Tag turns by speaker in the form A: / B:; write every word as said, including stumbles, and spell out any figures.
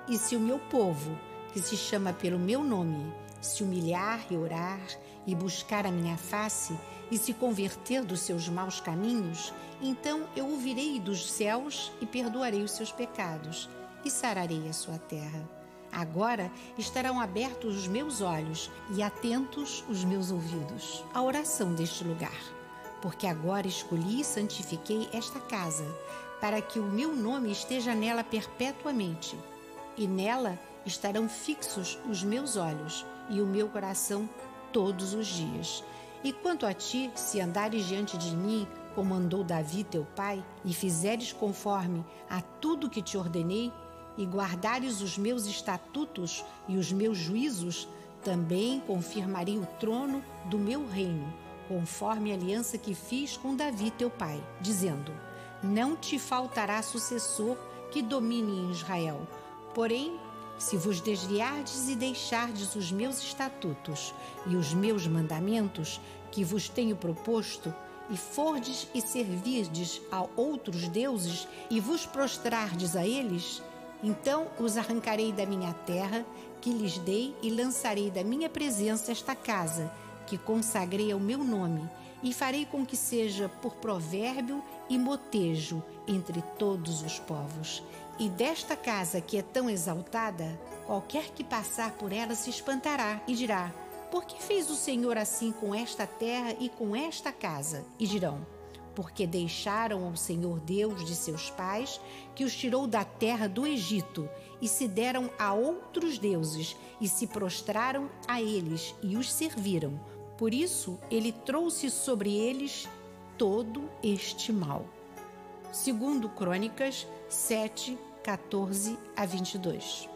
A: E se o meu povo, que se chama pelo meu nome, se humilhar e orar e buscar a minha face e se converter dos seus maus caminhos, então eu ouvirei dos céus e perdoarei os seus pecados e sararei a sua terra. Agora estarão abertos os meus olhos e atentos os meus ouvidos à oração deste lugar, porque agora escolhi e santifiquei esta casa, para que o meu nome esteja nela perpetuamente, e nela estarão fixos os meus olhos e o meu coração todos os dias. E quanto a ti, se andares diante de mim, como andou Davi teu pai, e fizeres conforme a tudo que te ordenei, e guardares os meus estatutos e os meus juízos, também confirmarei o trono do meu reino, conforme a aliança que fiz com Davi teu pai, dizendo: não te faltará sucessor que domine em Israel. Porém, se vos desviardes e deixardes os meus estatutos e os meus mandamentos que vos tenho proposto, e fordes e servirdes a outros deuses e vos prostrardes a eles, então os arrancarei da minha terra, que lhes dei, e lançarei da minha presença esta casa, que consagrei ao meu nome, e farei com que seja por provérbio e motejo entre todos os povos. E desta casa que é tão exaltada, qualquer que passar por ela se espantará e dirá: por que fez o Senhor assim com esta terra e com esta casa? E dirão: porque deixaram ao Senhor Deus de seus pais, que os tirou da terra do Egito, e se deram a outros deuses, e se prostraram a eles, e os serviram. Por isso, ele trouxe sobre eles todo este mal. Segundo Crônicas sete, quatorze a vinte e dois.